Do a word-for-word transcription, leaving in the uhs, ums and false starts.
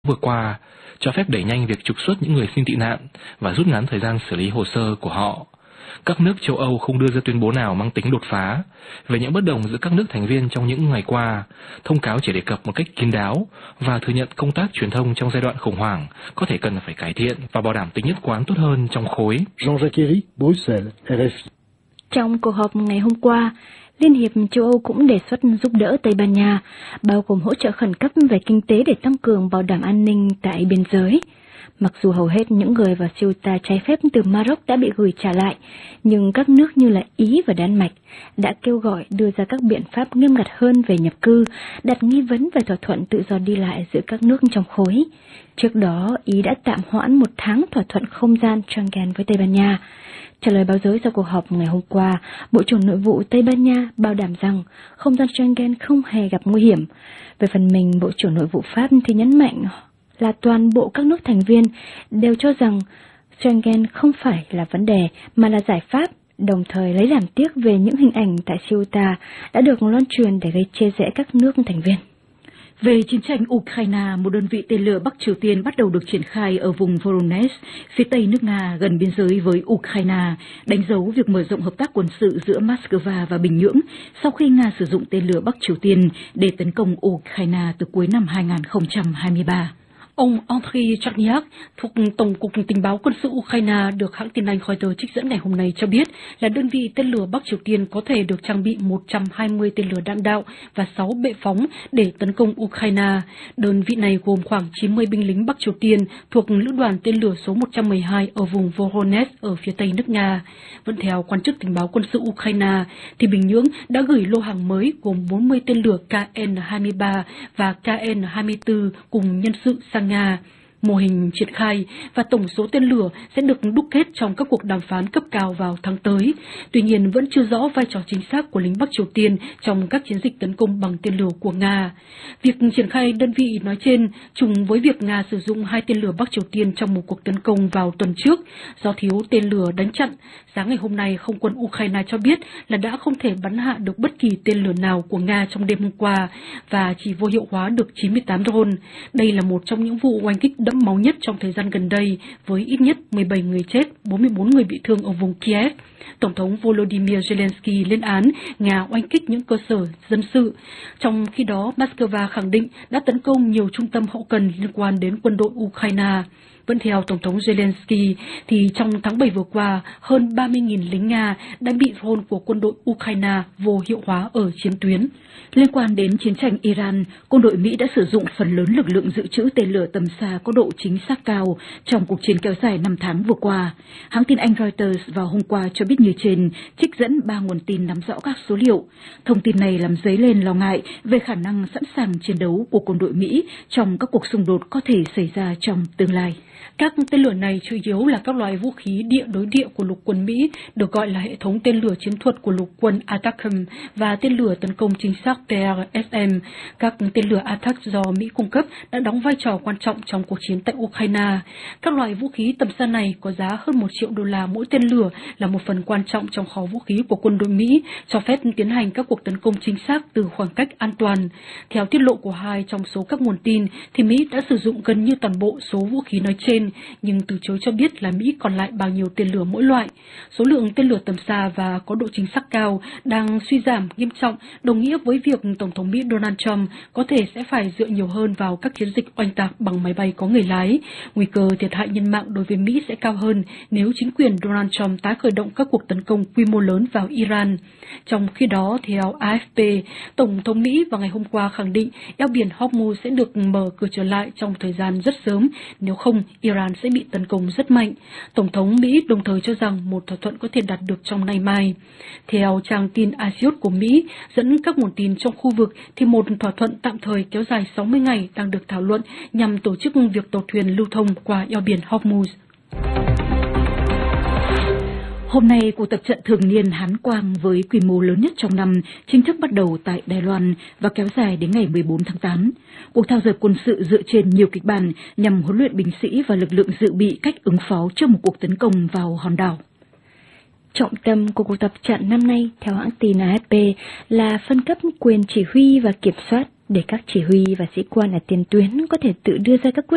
vừa qua, cho phép đẩy nhanh việc trục xuất những người xin tị nạn và rút ngắn thời gian xử lý hồ sơ của họ. Các nước châu Âu không đưa ra tuyên bố nào mang tính đột phá về những bất đồng giữa các nước thành viên trong những ngày qua. Thông cáo chỉ đề cập một cách kín đáo và thừa nhận công tác truyền thông trong giai đoạn khủng hoảng có thể cần phải cải thiện và bảo đảm tính nhất quán tốt hơn trong khối. Jean-Jacques Herry, Bruxelles, R F I. Trong cuộc họp ngày hôm qua, Liên hiệp châu Âu cũng đề xuất giúp đỡ Tây Ban Nha, bao gồm hỗ trợ khẩn cấp về kinh tế để tăng cường bảo đảm an ninh tại biên giới. Mặc dù hầu hết những người vào Ceuta trái phép từ Maroc đã bị gửi trả lại, nhưng các nước như là Ý và Đan Mạch đã kêu gọi đưa ra các biện pháp nghiêm ngặt hơn về nhập cư, đặt nghi vấn về thỏa thuận tự do đi lại giữa các nước trong khối. Trước đó, Ý đã tạm hoãn một tháng thỏa thuận không gian Schengen với Tây Ban Nha. Trả lời báo giới sau cuộc họp ngày hôm qua, Bộ trưởng Nội vụ Tây Ban Nha bảo đảm rằng không gian Schengen không hề gặp nguy hiểm. Về phần mình, Bộ trưởng Nội vụ Pháp thì nhấn mạnh là toàn bộ các nước thành viên đều cho rằng Schengen không phải là vấn đề mà là giải pháp, đồng thời lấy làm tiếc về những hình ảnh tại Ceuta đã được loan truyền để gây chia rẽ các nước thành viên. Về chiến tranh Ukraine, một đơn vị tên lửa Bắc Triều Tiên bắt đầu được triển khai ở vùng Voronezh, phía tây nước Nga gần biên giới với Ukraine, đánh dấu việc mở rộng hợp tác quân sự giữa Moscow và Bình Nhưỡng sau khi Nga sử dụng tên lửa Bắc Triều Tiên để tấn công Ukraine từ cuối năm hai nghìn không trăm hai mươi ba. Ông Andriy Cherniak thuộc Tổng cục Tình báo Quân sự Ukraine được hãng tin Anh Reuters trích dẫn ngày hôm nay cho biết là đơn vị tên lửa Bắc Triều Tiên có thể được trang bị một trăm hai mươi tên lửa đạn đạo và sáu bệ phóng để tấn công Ukraine. Đơn vị này gồm khoảng chín mươi binh lính Bắc Triều Tiên thuộc lữ đoàn tên lửa số một trăm mười hai ở vùng Voronezh ở phía tây nước Nga. Vẫn theo quan chức tình báo quân sự Ukraine, thì Bình Nhưỡng đã gửi lô hàng mới gồm bốn mươi tên lửa K N hai mươi ba và K N hai mươi tư cùng nhân sự sang Nga. Mô hình triển khai và tổng số tên lửa sẽ được đúc kết trong các cuộc đàm phán cấp cao vào tháng tới. Tuy nhiên, vẫn chưa rõ vai trò chính xác của lính Bắc Triều Tiên trong các chiến dịch tấn công bằng tên lửa của Nga. Việc triển khai đơn vị nói trên trùng với việc Nga sử dụng hai tên lửa Bắc Triều Tiên trong một cuộc tấn công vào tuần trước do thiếu tên lửa đánh chặn. Sáng ngày hôm nay, không quân Ukraine cho biết là đã không thể bắn hạ được bất kỳ tên lửa nào của Nga trong đêm hôm qua và chỉ vô hiệu hóa được chín mươi tám drone. Đây là một trong những vụ oanh kích đẫm máu nhất trong thời gian gần đây, với ít nhất mười bảy người chết, bốn mươi bốn người bị thương ở vùng Kiev. Tổng thống Volodymyr Zelensky lên án Nga oanh kích những cơ sở dân sự. Trong khi đó, Moscow khẳng định đã tấn công nhiều trung tâm hậu cần liên quan đến quân đội Ukraine. Vẫn theo Tổng thống Zelensky, thì trong tháng bảy vừa qua, hơn ba mươi nghìn lính Nga đã bị drone của quân đội Ukraine vô hiệu hóa ở chiến tuyến. Liên quan đến chiến tranh Iran, quân đội Mỹ đã sử dụng phần lớn lực lượng dự trữ tên lửa tầm xa có độ chính xác cao trong cuộc chiến kéo dài năm tháng vừa qua. Hãng tin Anh Reuters vào hôm qua cho biết như trên, trích dẫn ba nguồn tin nắm rõ các số liệu. Thông tin này làm dấy lên lo ngại về khả năng sẵn sàng chiến đấu của quân đội Mỹ trong các cuộc xung đột có thể xảy ra trong tương lai. Các tên lửa này chủ yếu là các loại vũ khí địa đối địa của lục quân Mỹ, được gọi là hệ thống tên lửa chiến thuật của lục quân ATACMS và tên lửa tấn công chính xác P R S M. Các tên lửa A T A C do Mỹ cung cấp đã đóng vai trò quan trọng trong cuộc chiến tại Ukraine. Các loại vũ khí tầm xa này có giá hơn một triệu đô la mỗi tên lửa, là một phần quan trọng trong kho vũ khí của quân đội Mỹ, cho phép tiến hành các cuộc tấn công chính xác từ khoảng cách an toàn. Theo tiết lộ của hai trong số các nguồn tin, thì Mỹ đã sử dụng gần như toàn bộ số vũ khí nói trên, nhưng từ chối cho biết là Mỹ còn lại bao nhiêu tên lửa mỗi loại. Số lượng tên lửa tầm xa và có độ chính xác cao đang suy giảm nghiêm trọng, đồng nghĩa với việc Tổng thống Mỹ Donald Trump có thể sẽ phải dựa nhiều hơn vào các chiến dịch oanh tạc bằng máy bay có người lái. Nguy cơ thiệt hại nhân mạng đối với Mỹ sẽ cao hơn nếu chính quyền Donald Trump tái khởi động các cuộc tấn công quy mô lớn vào Iran. Trong khi đó, theo A F P, Tổng thống Mỹ vào ngày hôm qua khẳng định eo biển Hormuz sẽ được mở cửa trở lại trong thời gian rất sớm, nếu không Iran sẽ bị tấn công rất mạnh. Tổng thống Mỹ đồng thời cho rằng một thỏa thuận có thể đạt được trong nay mai. Theo trang tin Axios của Mỹ, dẫn các nguồn tin trong khu vực, thì một thỏa thuận tạm thời kéo dài sáu mươi ngày đang được thảo luận nhằm tổ chức việc tàu thuyền lưu thông qua eo biển Hormuz. Hôm nay, cuộc tập trận thường niên Hán Quang với quy mô lớn nhất trong năm chính thức bắt đầu tại Đài Loan và kéo dài đến ngày mười bốn tháng tám. Cuộc thao dượt quân sự dựa trên nhiều kịch bản nhằm huấn luyện binh sĩ và lực lượng dự bị cách ứng phó trước một cuộc tấn công vào hòn đảo. Trọng tâm của cuộc tập trận năm nay, theo hãng tin A F P, là phân cấp quyền chỉ huy và kiểm soát để các chỉ huy và sĩ quan ở tiền tuyến có thể tự đưa ra các quyết